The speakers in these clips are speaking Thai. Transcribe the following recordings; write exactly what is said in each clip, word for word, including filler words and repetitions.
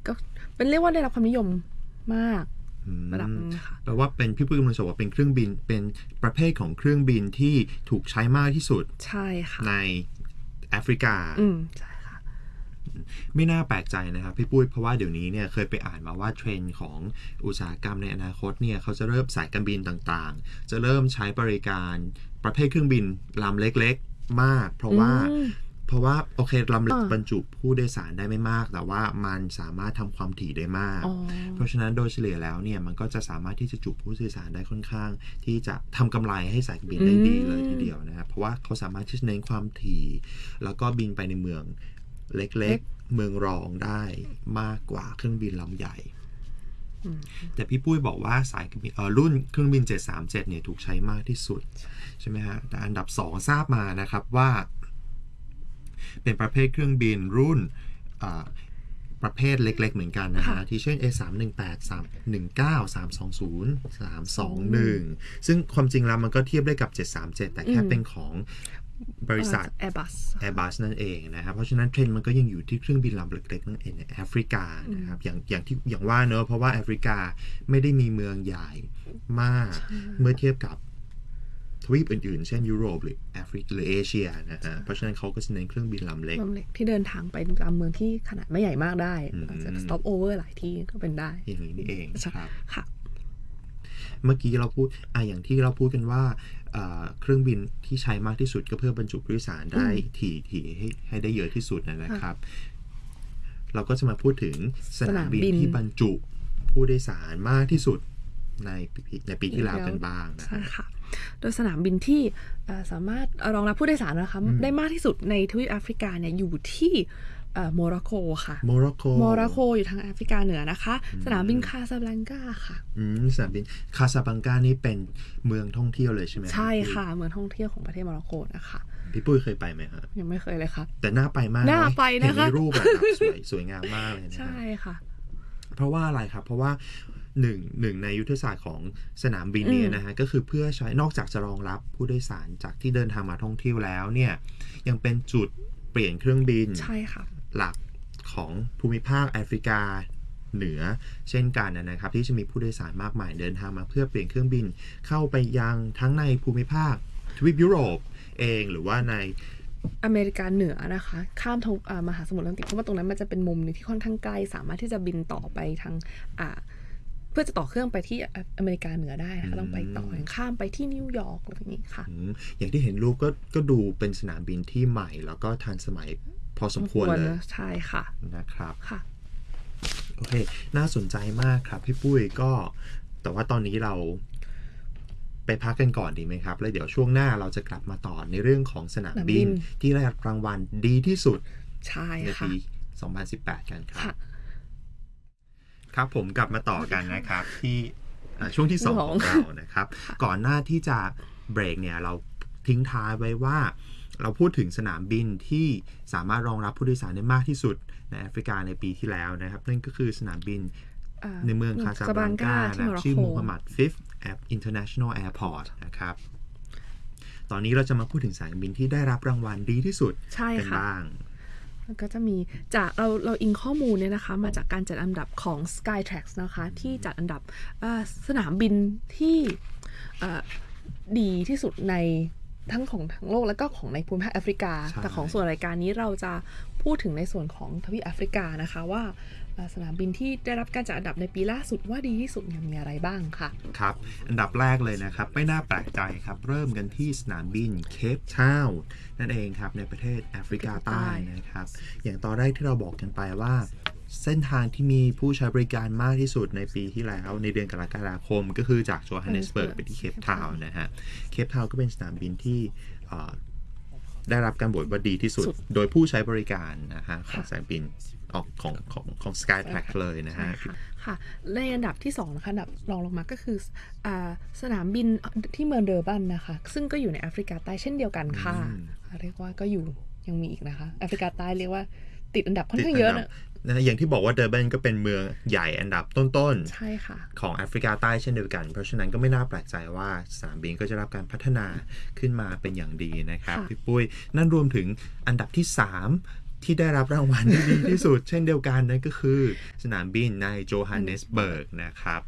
ก็เป็นเรียกว่าได้รับความนิยมมากระดับนึงค่ะแปลว่าเป็นพี่ปุ้ยกำลังจะบอกว่าเป็นเครื่องบินเป็นประเภทของเครื่องบินที่ถูกใช้มากที่สุดใช่ค่ะในแอฟริกาอืมใช่ค่ะไม่น่าแปลกใจนะครับพี่ปุ้ยเพราะว่าเดี๋ยวนี้เนี่ยเคยไปอ่านมาว่าเทรนด์ของอุตสาหกรรมในอนาคตเนี่ยเขาจะเริ่มสายการบินต่างๆจะเริ่มใช้บริการประเภทเครื่องบินลำเล็กๆมากเพราะว่าเพราะว่าโอเคลำบรรจุผู้โดยสารได้ไม่มากแต่ว่ามันสามารถทำความถี่ได้มากเพราะฉะนั้นโดยเฉลี่ยแล้วเนี่ยมันก็จะสามารถที่จะจุผู้โดยสารได้ค่อนข้างที่จะทำกำไรให้สายการบินได้ดีเลยทีเดียวนะครับเพราะว่าเขาสามารถที่จะเน้นความถี่แล้วก็บินไปในเมืองเล็กๆเมืองรองได้มากกว่าเครื่องบินลำใหญ่แต่พี่ปุ้ยบอกว่าสายการบินรุ่นเครื่องบินเจ็ดสามเจ็ดเนี่ยถูกใช้มากที่สุดใช่ไหมฮะแต่อันดับสองทราบมานะครับว่าเป็นประเภทเครื่องบินรุ่นประเภทเล็กๆเหมือนกันนะฮะที่เช่น เอ สามหนึ่งแปด สามหนึ่งเก้า สามสองศูนย์ สามสองหนึ่ง ซึ่งความจริงแล้วมันก็เทียบได้กับเจ็ดสามเจ็ดแต่แค่เป็นของบริษัท Airbus Airbus นั่นเองนะครับเพราะฉะนั้นเทรนด์มันก็ยังอยู่ที่เครื่องบินลำเล็กๆนั่นเองในแอฟริกานะครับอย่างอย่างที่อย่างว่าเนอะเพราะว่าแอฟริกาไม่ได้มีเมืองใหญ่มากเมื่อเทียบกับทวีปอื่นๆเช่นยุโรปหรือแอฟริกาหรือเอเชียนะฮะเพราะฉะนั้นเขาก็จะเน้นเครื่องบินลำเล็กลำเล็กที่เดินทางไปตามเมืองที่ขนาดไม่ใหญ่มากได้อาจจะ stop over หลายที่ก็เป็นได้อย่างนี้นี่เองครับค่ะเมื่อกี้เราพูดอ่ะอย่างที่เราพูดกันว่าเครื่องบินที่ใช้มากที่สุดก็เพื่อบรรจุผู้โดยสารได้ถี่ถี่ให้ให้ได้เยอะที่สุดนะครับเราก็จะมาพูดถึงสนามบินที่บรรจุผู้โดยสารมากที่สุดในในปีที่แล้วกันบ้างนะค่ะโดยสนามบินที่สามารถรองรับผู้โดยสารนะคะได้มากที่สุดในทวีปแอฟริกาเนี่ยอยู่ที่โมร็อกโกค่ะโมร็อกโกโมร็อกโกอยู่ทางแอฟริกาเหนือนะคะสนามบินคาซาบลังกาค่ะอืมสนามบินคาซาบลังกานี่เป็นเมืองท่องเที่ยวเลยใช่ไหมใช่ค่ะเมืองท่องเที่ยวของประเทศโมร็อกโกนะคะพี่ปุ้ยเคยไปไหมครับยังไม่เคยเลยค่ะแต่น่าไปมากน่าไปนะคะเห็นในรูปแบบสวยสวยงามมากเลยนะใช่ค่ะเพราะว่าอะไรครับเพราะว่าหนึ่งหนึ่งในยุทธศาสตร์ของสนามบินนี้นะฮะก็คือเพื่อใช้นอกจากจะรองรับผู้โดยสารจากที่เดินทางมาท่องเที่ยวแล้วเนี่ยยังเป็นจุดเปลี่ยนเครื่องบินใช่ค่ะหลักของภูมิภาคแอฟริกาเหนือเช่นกันนะครับที่จะมีผู้โดยสารมากมายเดินทางมาเพื่อเปลี่ยนเครื่องบินเข้าไปยังทั้งในภูมิภาคทวีปยุโรปเองหรือว่าในอเมริกาเหนือนะคะข้ามทงมหาสมุทรแอตแลนติกเพราะว่าตรงนั้นมันจะเป็นมุมนึงที่ค่อนข้างไกลสามารถที่จะบินต่อไปทางอ่าเพื่อจะต่อเครื่องไปที่อเมริกาเหนือได้นะคะต้องไปต่อข้ามไปที่นิวยอร์กอะไรอย่างนี้ค่ะอ, อย่างที่เห็นรูปก็ก็ดูเป็นสนามบินที่ใหม่แล้วก็ทันสมัยพอสมควรเลยใช่ค่ะนะครับค่ะโอเคน่าสนใจมากครับพี่ปุ้ยก็แต่ว่าตอนนี้เราไปพักกันก่อนดีไหมครับแล้วเดี๋ยวช่วงหน้าเราจะกลับมาต่อในเรื่องของสนามบินที่ได้รับรางวัลดีที่สุดในปีสองพันสิบแปดกันครับครับผมกลับมาต่อกันนะครับที่ช่วงที่สองของเรานะครับก่อนหน้าที่จะเบรกเนี่ยเราทิ้งท้ายไว้ว่าเราพูดถึงสนามบินที่สามารถรองรับผู้โดยสารได้มากที่สุดในแอฟริกาในปีที่แล้วนะครับนั่นก็คือสนามบินในเมืองคาซาบลังกานะชื่อมูฮัมหมัด Fifth International Airport นะครับตอนนี้เราจะมาพูดถึงสายการบินที่ได้รับรางวัลดีที่สุดกันบ้างก็จะมีจากเราเราอิงข้อมูลเนี่ยนะคะมาจากการจัดอันดับของ Skytrax นะคะที่จัดอันดับสนามบินที่ดีที่สุดในทั้งของทั้งโลกแล้วก็ของในภูมิภาคแอฟริกาแต่ของส่วนรายการนี้เราจะพูดถึงในส่วนของทวีปแอฟริกานะคะว่าสนามบินที่ได้รับการจัดอันดับในปีล่าสุดว่าดีที่สุดมีอะไรบ้างค่ะครับอันดับแรกเลยนะครับไม่น่าแปลกใจครับเริ่มกันที่สนามบินเคปทาวน์นั่นเองครับในประเทศแอฟริกาใต้นะครับอย่างตอนแรกที่เราบอกกันไปว่าเส้นทางที่มีผู้ใช้บริการมากที่สุดในปีที่แล้วในเดือนกรกฎาคมก็คือจากโจฮันเนสเบิร์กไปที่เคปทาวน์นะฮะเคปทาวน์ก็เป็นสนามบินที่ได้รับการโหวตว่าดีที่สุดโดยผู้ใช้บริการนะฮะของสายบินออกของของของ Skytrax เลยนะฮะค่ะในอันดับที่สองนะคะอันดับรองลงมาก็คือสนามบินที่เมืองเดอร์บันนะคะซึ่งก็อยู่ในแอฟริกาใต้เช่นเดียวกันค่ะเรียกว่าก็อยู่ยังมีอีกนะคะแอฟริกาใต้เรียกว่าติดอันดับค่อนข้างเยอะนะอย่างที่บอกว่าเดอร์บันก็เป็นเมืองใหญ่อันดับต้นๆใช่ค่ะของแอฟริกาใต้เช่นเดียวกันเพราะฉะนั้นก็ไม่น่าแปลกใจว่าสนามบินก็จะรับการพัฒนาขึ้นมาเป็นอย่างดีนะครับพี่ปุ้ยนั่นรวมถึงอันดับที่สามที่ได้รับรางวัลที่ดีที่สุดเช่นเดียวกันนั่นก็คือสนามบินในโจฮันเนสเบิร์กนะครับ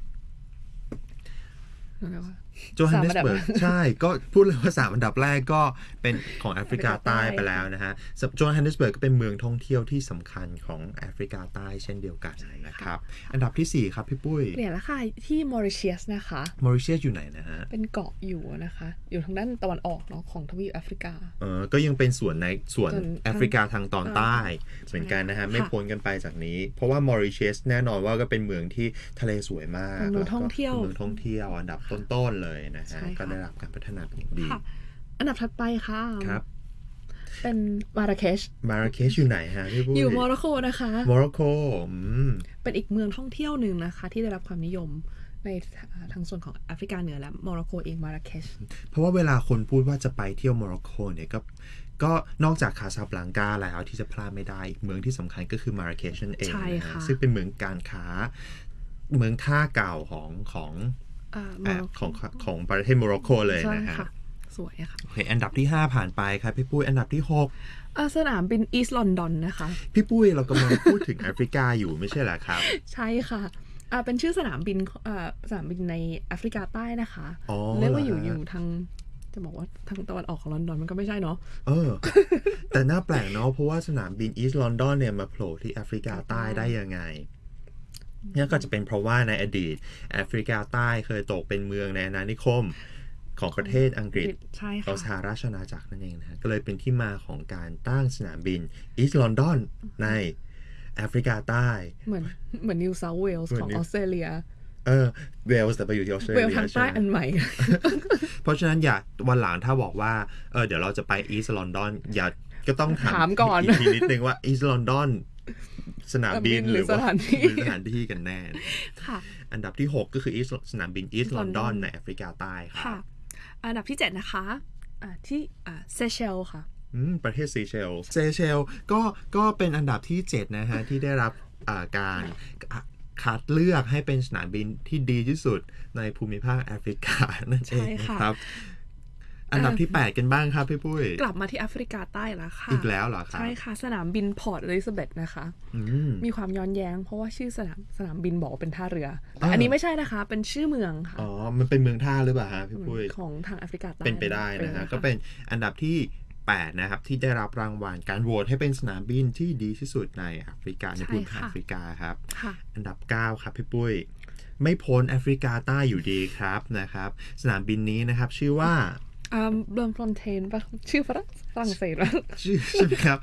โจฮันเนสเบิร์กใช่ก็พูดเลยว่าสามอันดับแรกก็เป็นของแอฟริกาใต้ไปแล้วนะฮะโจฮันเนสเบิร์กก็เป็นเมืองท่องเที่ยวที่สำคัญของแอฟริกาใต้เช่นเดียวกันนะครับอันดับที่สี่ครับพี่ปุ้ยเนี่ยละค่ะที่มอริเชียสนะคะมอริเชียสอยู่ไหนนะฮะเป็นเกาะอยู่นะคะอยู่ทางด้านตะวันออกเนาะของทวีปแอฟริกาเออก็ยังเป็นส่วนในส่วนแอฟริกาทางตอนใต้เหมือนกันนะฮะไม่พ้นกันไปจากนี้เพราะว่ามอริเชียสแน่นอนว่าก็เป็นเมืองที่ทะเลสวยมากเมืองท่องเที่ยวเมืองท่องเที่ยวอันดับต้นๆเลยนะฮะก็ได้รับการพัฒนาเป็นอย่างดีอันดับถัดไปค่ะครับเป็นมาราเคชมาราเคชอยู่ไหนฮะพี่ปุ้ยอยู่โมร็อกโกนะคะโมร็อกโกเป็นอีกเมืองท่องเที่ยวหนึ่งนะคะที่ได้รับความนิยมในทางส่วนของแอฟริกาเหนือและโมร็อกโกเองมาราเคชเพราะว่าเวลาคนพูดว่าจะไปเที่ยวโมร็อกโกเนี่ยก็ก็นอกจากคาซาบลังกาแล้วที่จะพลาดไม่ได้อีกเมืองที่สำคัญก็คือมาราเคชนั่นเองนะซึ่งเป็นเมืองการค้าเมืองท่าเก่าของของของของประเทศโมร็อกโกเลยนะฮะสวยค่ะโอเคอันดับที่ห้าผ่านไปครับพี่ปุ้ยอันดับที่หกสนามบินอีสต์ลอนดอนนะคะพี่ปุ้ยเรากำลังพูดถึงแอฟริกาอยู่ไม่ใช่เหรอครับใช่ค่ะเป็นชื่อสนามบินสนามบินในแอฟริกาใต้นะคะเรียกว่าอยู่อยู่ทางจะบอกว่าทางตะวันออกของลอนดอนมันก็ไม่ใช่เนาะเออแต่น่าแปลกเนาะเพราะว่าสนามบินอีสต์ลอนดอนเนี่ยมาโผล่ที่แอฟริกาใต้ได้ยังไงนี่ก็จะเป็นเพราะว่าในอดีตแอฟริกาใต้เคยตกเป็นเมืองในอาณานิคมของประเทศอังกฤษของสหราชอาณาจักรนั่นเองนะก็เลยเป็นที่มาของการตั้งสนามบินอีสต์ลอนดอนในแอฟริกาใต้เหมือนเหมือนนิวเซาท์เวลส์ของออสเตรเลียเออเวลส์แต่ไปอยู่ที่ออสเตรเลียเวลส์ทางใต้อันใหม่เพราะฉะนั้นอย่าวันหลังถ้าบอกว่าเออเดี๋ยวเราจะไปอีสต์ลอนดอนอย่าก็ต้องถามก่อนอีกทีนิดนึงว่าอีสต์ลอนดอนสนามบินหรือว่าสถานที่กันแน่ค่ะอันดับที่หกก็คือสนามบินอีสต์ลอนดอนในแอฟริกาใต้ครับอันดับที่เจ็ดนะคะที่เซเชลค่ะประเทศเซเชลเซเชลก็ก็เป็นอันดับที่เจ็ดนะฮะที่ได้รับการคัดเลือกให้เป็นสนามบินที่ดีที่สุดในภูมิภาคแอฟริกานั่นเองครับอันดับที่แปดกันบ้างครับพี่ปุ้ยกลับมาที่แอฟริกาใต้แล้วค่ะอีกแล้วเหรอครับใช่ค่ะสนามบินพอร์ตอลิซาเบธนะคะมีความย้อนแย้งเพราะว่าชื่อสนามสนามบินบอกว่าเป็นท่าเรือแต่อันนี้ไม่ใช่นะคะเป็นชื่อเมืองค่ะอ๋อมันเป็นเมืองท่าหรือเปล่าฮะพี่ปุ้ยของทางแอฟริกาใต้เป็นไปได้นะฮะก็เป็นอันดับที่แปดนะครับที่ได้รับรางวัลการโหวตให้เป็นสนามบินที่ดีที่สุดในแอฟริกาในภูมิภาคแอฟริกาครับอันดับเก้าครับพี่ปุ้ยไม่พ้นแอฟริกาใต้อยู่ดีครับนะครับสนามบินนี้นะครับชื่อว่าอ่าเบอร์ฟอนเทนป่ะชื่อฝรั่งเศสป่ะชื่อใช่ไหมครับ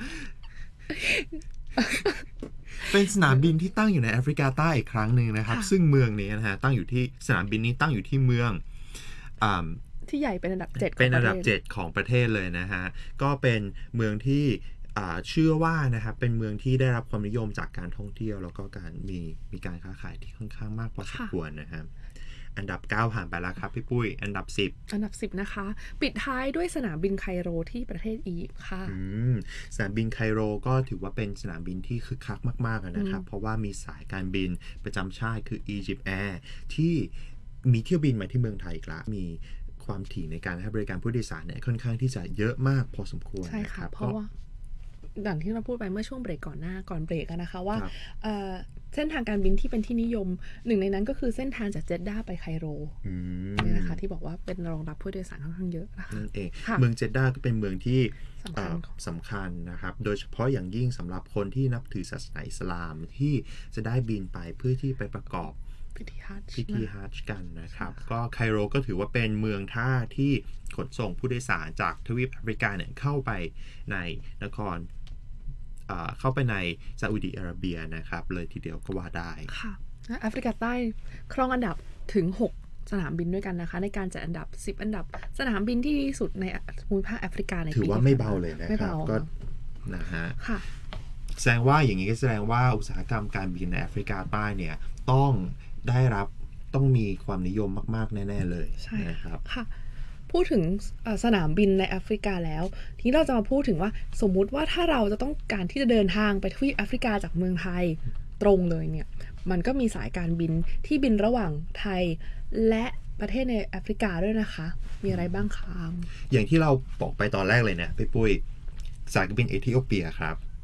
เป็นสนามบินที่ตั้งอยู่ในแอฟริกาใต้อีกครั้งหนึ่งนะครับซึ่งเมืองนี้นะฮะตั้งอยู่ที่สนามบินนี้ตั้งอยู่ที่เมืองอ่าที่ใหญ่เป็นอันดับเจ็ดเป็นอันดับเจ็ดของประเทศเลยนะฮะก็เป็นเมืองที่เชื่อว่านะครับเป็นเมืองที่ได้รับความนิยมจากการท่องเที่ยวแล้วก็การมีมีการค้าขายที่ค่อนข้างมากพอสมควรนะครับอันดับเก้าผ่านไปแล้วครับพี่ปุ้ยอันดับสิบอันดับสิบนะคะปิดท้ายด้วยสนามบินไคโรที่ประเทศอียิปต์ค่ะสนามบินไคโรก็ถือว่าเป็นสนามบินที่คึกคักมากๆนะครับเพราะว่ามีสายการบินประจำชาติคืออียิปต์แอร์ที่มีเที่ยวบินมาที่เมืองไทยอีกแล้วมีความถี่ในการให้บริการผู้โดยสารเนี่ยค่อนข้างที่จะเยอะมากพอสมควรใช่ค่ะเพราะว่าอย่างที่เราพูดไปเมื่อช่วงเบรกก่อนหน้าก่อนเบรกนะคะว่าเส้นทางการบินที่เป็นที่นิยมหนึ่งในนั้นก็คือเส้นทางจากเจดด้าไปไคโรนี่นะคะที่บอกว่าเป็นรองรับผู้โดยสารค่อนข้างเยอะนั่นเองเมืองเจดด้าก็เป็นเมืองที่สำคัญนะครับโดยเฉพาะอย่างยิ่งสำหรับคนที่นับถือศาสนาอิสลามที่จะได้บินไปเพื่อที่ไปประกอบพิธีฮัจญ์พิธีฮัจญ์กันนะครับก็ไคโรก็ถือว่าเป็นเมืองท่าที่ขนส่งผู้โดยสารจากทวีปแอฟริกาเนี่ยเข้าไปในนครเข้าไปในซาอุดิอาระเบียนะครับเลยทีเดียวก็ว่าได้ค่ะแอฟริกาใต้ครองอันดับถึงหกสนามบินด้วยกันนะคะในการจัดอันดับสิบอันดับสนามบินที่ดีสุดในภูมิภาคแอฟริกาในปีถือว่าไม่เบาเลยนะครับก็นะฮะแสดงว่าอย่างนี้ก็แสดงว่าอุตสาหกรรมการบินในแอฟริกาใต้เนี่ยต้องได้รับต้องมีความนิยมมากๆแน่ๆเลยนะครับค่ะพูดถึงสนามบินในแอฟริกาแล้วทีนี้เราจะมาพูดถึงว่าสมมุติว่าถ้าเราจะต้องการที่จะเดินทางไปทวีปแอฟริกาจากเมืองไทยตรงเลยเนี่ยมันก็มีสายการบินที่บินระหว่างไทยและประเทศในแอฟริกาด้วยนะคะมีอะไรบ้างคะอย่างที่เราบอกไปตอนแรกเลยเนี่ยพี่ปุ้ยสายการบินเอธิโอเปียครับ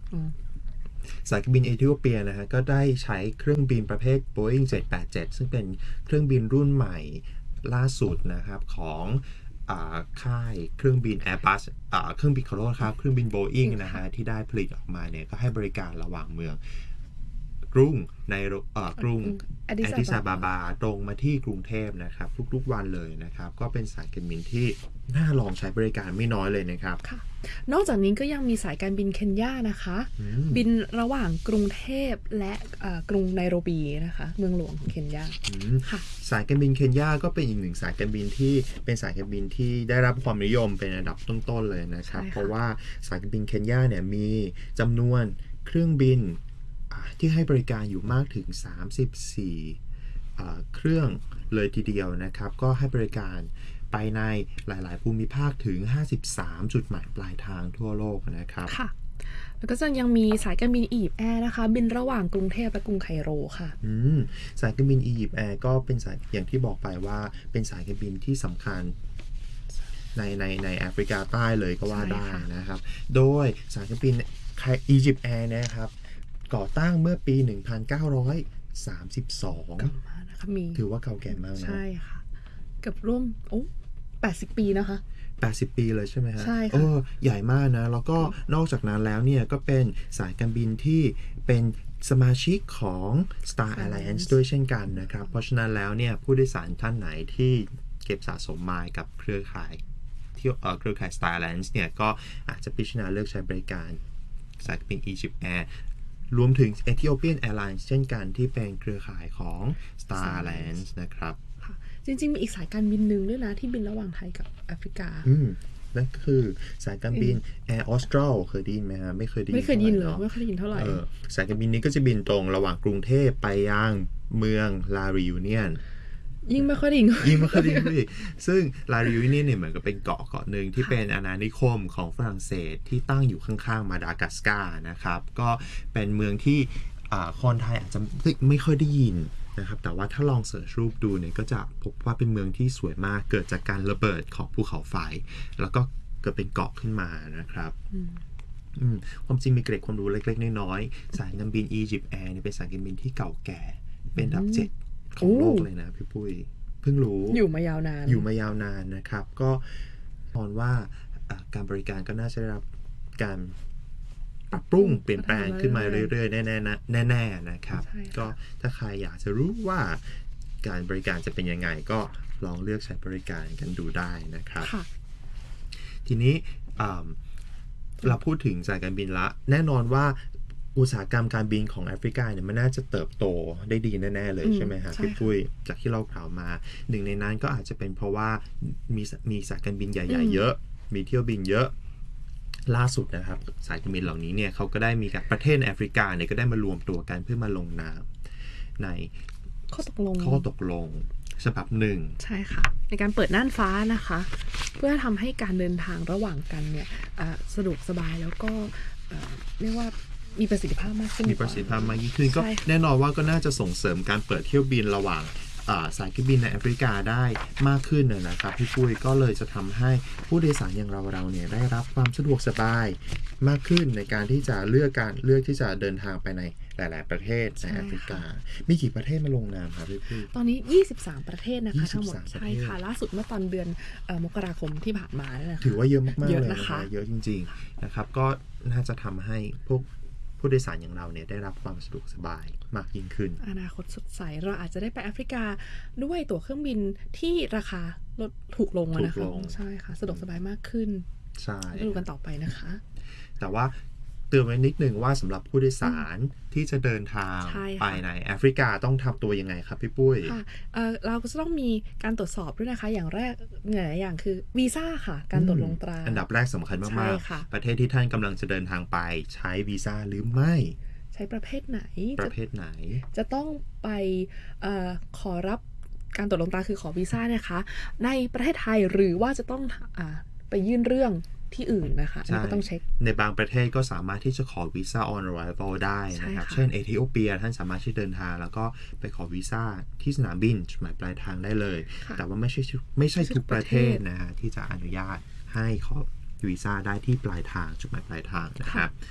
สายการบินเอธิโอเปียนะฮะก็ได้ใช้เครื่องบินประเภท Boeing เจ็ดแปดเจ็ด ซึ่งเป็นเครื่องบินรุ่นใหม่ล่าสุดนะครับของค่ายเครื่องบิน Airbus เครื่องบินขอโทษครับเครื่องบิน Boeing นะฮะที่ได้ผลิตออกมาเนี่ยก็ให้บริการระหว่างเมืองกรุงในกรุงแอดดิสอาบาบาตรงมาที่กรุงเทพนะครับทุกๆวันเลยนะครับก็เป็นสายการบินที่น่าลองใช้บริการไม่น้อยเลยนะครับนอกจากนี้ก็ยังมีสายการบินเคนยานะคะบินระหว่างกรุงเทพและกรุงไนโรบีนะคะเมืองหลวงของเคนยาสายการบินเคนยาก็เป็นอีกหนึ่งสายการบินที่เป็นสายการบินที่ได้รับความนิยมเป็นอันดับต้นๆเลยนะครับเพราะว่าสายการบินเคนยาเนี่ยมีจำนวนเครื่องบินที่ให้บริการอยู่มากถึงสามสิบสี่เครื่องเลยทีเดียวนะครับก็ให้บริการไปในหลายๆภูมิภาคถึงห้าสิบสามจุดหมายปลายทางทั่วโลกนะครับค่ะแล้วก็จะยังมีสายการบินอียิปต์แอร์นะคะบินระหว่างกรุงเทพและกรุงไคโรค่ะอืมสายการบินอียิปต์แอร์ก็เป็นสายอย่างที่บอกไปว่าเป็นสายการบินที่สำคัญในในในแอฟริกาใต้เลยก็ว่าได้นะครับโดยสายการบินอียิปต์แอร์นะครับก่อตั้งเมื่อปีหนึ่งพันเก้าร้อยสามสิบสองถือว่าเก่าแก่มากนะใช่ค่ะเกือบร่วมโอ้แปดสิบปีนะคะแปดสิบปีเลยใช่ไหมฮะใช่ค่ะโอ้ใหญ่มากนะแล้วก็นอกจากนั้นแล้วเนี่ยก็เป็นสายการบินที่เป็นสมาชิกของ Star Alliance ด้วยเช่นกันนะครับเพราะฉะนั้นแล้วเนี่ยผู้โดยสารท่านไหนที่เก็บสะสมมากับเครือข่ายที่เอ่อเครือข่าย Star Alliance เนี่ยก็อาจจะพิจารณาเลือกใช้บริการสายการบิน Egypt Airรวมถึง Ethiopian Airlines เช่นกันที่เป็นเครือข่ายของ Star Alliance นะครับจริงๆมีอีกสายการบินหนึ่งด้วยนะที่บินระหว่างไทยกับแอฟริกาอืมนั่นคือสายการบิน Air Austral เคยได้ยินไหมฮะไม่เคยได้ยินไม่เคยยินเลยไม่เคยได้ยินเท่าไหร่สายการบินนี้ก็จะบินตรงระหว่างกรุงเทพไปยังเมืองลาริยูเนียนยิ่งไม่ค่อยดียิ่งไม่ค่อยดีเลยซึ่งลาริยูเนียนเนี่ยเหมือนกับเป็นเกาะเกาะหนึ่งที่เป็นอาณานิคมของฝรั่งเศสที่ตั้งอยู่ข้างๆมาดากัสการ์นะครับก็เป็นเมืองที่คนไทยอาจจะไม่ค่อยได้ยินนะครับแต่ว่าถ้าลองเสิร์ชรูปดูเนี่ยก็จะพบว่าเป็นเมืองที่สวยมากเกิดจากการระเบิดของภูเขาไฟแล้วก็เกิดเป็นเกาะขึ้นมานะครับความจริงมีเกร็ดความรู้เล็กๆน้อยๆสายการบินอียิปต์แอร์เนี่ยเป็นสายการบินที่เก่าแก่เป็นอันดับเจ็ดของโลกเลยนะพี่ปุ้ยเพิ่งรู้อยู่มายาวนานอยู่มายาวนานนะครับก็มองว่าการบริการก็น่าจะได้รับการปรับปรุงเปลี่ยนแปลงขึ้นมาเรื่อยๆแน่ๆนะแน่ๆนะครับก็ถ้าใครอยากจะรู้ว่าการบริการจะเป็นยังไงก็ลองเลือกใช้บริการกันดูได้นะครับทีนี้เราพูดถึงสายการบินละแน่นอนว่าอุตสาหกรรมการบินของแอฟริกาเนี่ยมันน่าจะเติบโตได้ดีแน่ๆเลยใช่ไหมฮะพี่ปุ้ยจากที่เรากล่าวมาหนึ่งในนั้นก็อาจจะเป็นเพราะว่ามีมีสายการบินใหญ่ๆเยอะมีเที่ยวบินเยอะล่าสุดนะครับสายการบินเหล่านี้เนี่ยเขาก็ได้มีการประเทศแอฟริกาเนี่ยก็ได้มารวมตัวกันเพื่อมาลงนามในข้อตกลงข้อตกลงฉบับหนึ่งใช่ค่ะในการเปิดน่านฟ้านะคะเพื่อทำให้การเดินทางระหว่างกันเนี่ยสะดวกสบายแล้วก็เรียกว่ามีประสิทธิภาพมากขึ้นมีประสิทธิภาพมากยิ่งขึ้นก็แน่นอนว่าก็น่าจะส่งเสริมการเปิดเที่ยวบินระหว่างสายการบินในแอฟริกาได้มากขึ้นนะครับพี่ปุ้ยก็เลยจะทำให้ผู้โดยสารอย่างเราเราเนี่ยได้รับความสะดวกสบายมากขึ้นในการที่จะเลือกการเลือกที่จะเดินทางไปในหลายๆประเทศในแอฟริกามีกี่ประเทศมาลงนามครับพี่ปุ้ยตอนนี้ยี่สิบสามประเทศนะคะทั้งหมดใช่ค่ะล่าสุดเมื่อตอนเดือนมกราคมที่ผ่านมาเนี่ยถือว่าเยอะมากๆเลยนะคะเยอะจริงๆนะครับก็น่าจะทำให้พวกผู้โดยสารอย่างเราเนี่ยได้รับความสะดวกสบายมากยิ่งขึ้นอนาคตสดใสเราอาจจะได้ไปแอฟริกาด้วยตั๋วเครื่องบินที่ราคาลดถูกลงนะคะใช่ค่ะสะดวกสบายมากขึ้นใช่ดูกันต่อไปนะคะแต่ว่าเตือนไว้นิดนึงว่าสำหรับผู้โดยสารที่จะเดินทางไปในแอฟริกาต้องทำตัวยังไงครับพี่ปุ้ยเราก็จะต้องมีการตรวจสอบด้วยนะคะอย่างแรกหลายอย่างคือวีซ่าค่ะการตรวจลงตราอันดับแรกสำคัญมากๆประเทศที่ท่านกำลังจะเดินทางไปใช้วีซ่าหรือไม่ใช้ประเภทไหนประเภทไหนจะต้องไปเอ่อขอรับการตรวจลงตราคือขอวีซ่านะคะในประเทศไทยหรือว่าจะต้องอ่าไปยื่นเรื่องที่อื่นนะคะอันนี้ก็ต้องเช็คในบางประเทศก็สามารถที่จะขอวีซ่า on arrival ได้นะครับเช่นเอธิโอเปียท่านสามารถที่เดินทางแล้วก็ไปขอวีซ่าที่สนามบินจุดหมายปลายทางได้เลยแต่ว่าไม่ใช่ไม่ใช่ทุกประเทศนะฮะที่จะอนุญาตให้ขอวีซ่าได้ที่ปลายทางจุดหมายปลายทางนะครับ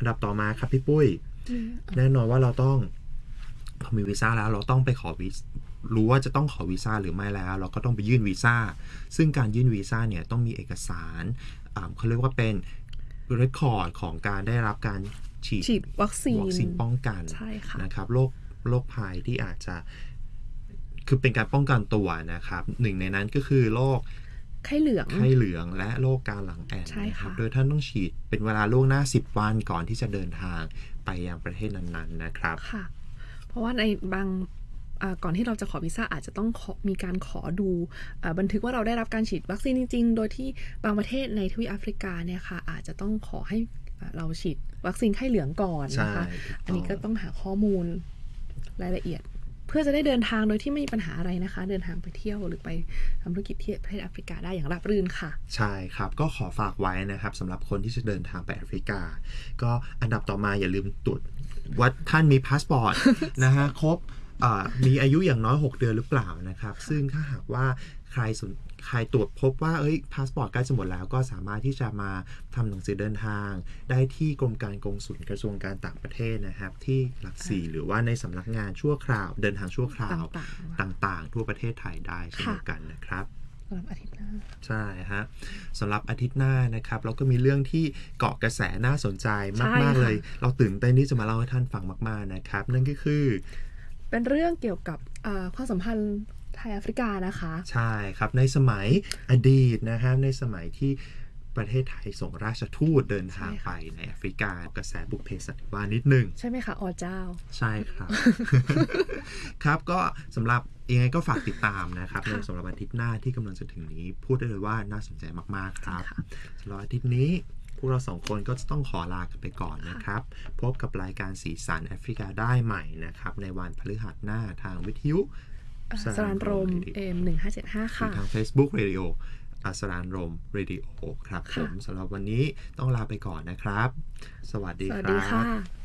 อันดับต่อมาครับพี่ปุ้ยแน่นอนว่าเราต้องพอมีวีซ่าแล้วเราต้องไปขอวีซ่ารู้ว่าจะต้องขอวีซ่าหรือไม่แล้วเราก็ต้องไปยื่นวีซ่าซึ่งการยื่นวีซ่าเนี่ยต้องมีเอกสารเขาเรียกว่าเป็นเรคคอร์ดของการได้รับการฉีดฉีดวัคซีนวัคซีนป้องกันใช่ค่ะนะครับโรคโรคภัยที่อาจจะคือเป็นการป้องกันตัวนะครับหนึ่งในนั้นก็คือโรคไข้เหลืองไข้เหลืองและโรคกาหลังแอนนะครับโดยท่านต้องฉีดเป็นเวลาล่วงหน้าสิบวันก่อนที่จะเดินทางไปยังประเทศนั้นๆนะครับค่ะเพราะว่าในบางก่อนที่เราจะขอวีซ่าอาจจะต้องมีการขอดูบันทึกว่าเราได้รับการฉีดวัคซีนจริงๆโดยที่บางประเทศในทวีปแอฟริกาเนี่ยค่ะอาจจะต้องขอให้เราฉีดวัคซีนไข้เหลืองก่อนนะคะอันนี้ก็ต้องหาข้อมูลรายละเอียดเพื่อจะได้เดินทางโดยที่ไม่มีปัญหาอะไรนะคะเดินทางไปเที่ยวหรือไปทำธุรกิจที่ประเทศแอฟริกาได้อย่างราบรื่นค่ะใช่ครับก็ขอฝากไว้นะครับสำหรับคนที่จะเดินทางไปแอฟริกาก็อันดับต่อมาอย่าลืมตรวจว่าท่านมีพาสปอร์ต นะฮะครบมีอายุอย่างน้อยหกเดือนหรือเปล่านะครับซึ่งถ้าหากว่าใครสนใครตรวจพบว่าเอ้ยพาสปอร์ตใกล้จะหมดแล้วก็สามารถที่จะมาทำหนังสือเดินทางได้ที่กรมการกงสุลกระทรวงการต่างประเทศนะครับที่หลักสี่หรือว่าในสำนักงานชั่วคราวเดินทางชั่วคราวต่างๆทั่วประเทศไทยได้เช่นเดียวกันนะครับสำหรับอาทิตย์หน้าใช่ฮะสำหรับอาทิตย์หน้านะครับเราก็มีเรื่องที่เกาะกระแสน่าสนใจมากๆเลยเราตื่นเต้นที่จะมาเล่าให้ท่านฟังมากๆนะครับนั่นก็คือเป็นเรื่องเกี่ยวกับความสัมพันธ์ไทยแอฟริกานะคะใช่ครับในสมัยอดีตนะครับในสมัยที่ประเทศไทยส่งราชทูตเดินทางไปในแอฟริกากระแสบุพเพสันนิวาสนิดนึงใช่ไหมคะอ๋อเจ้าใช่ครับ ครับก็สำหรับยังไงก็ฝากติดตามนะครับในสำหรับอาทิตย์หน้าที่กำลังจะถึงนี้พูดได้เลยว่าน่าสนใจมากๆครับสำหรับอาทิตย์นี้พวกเราสองคนก็จะต้องขอลากันไปก่อนนะครับพบกับรายการสีสันแอฟริกาได้ใหม่นะครับในวันพฤหัสหน้าทางวิทยุสรานรม เอ็ม หนึ่งห้าเจ็ดห้า ค่ะทาง Facebook Radio สรานรม Radio ครับผมสำหรับวันนี้ต้องลาไปก่อนนะครับสวัสดีครับสวัสดีค่ะ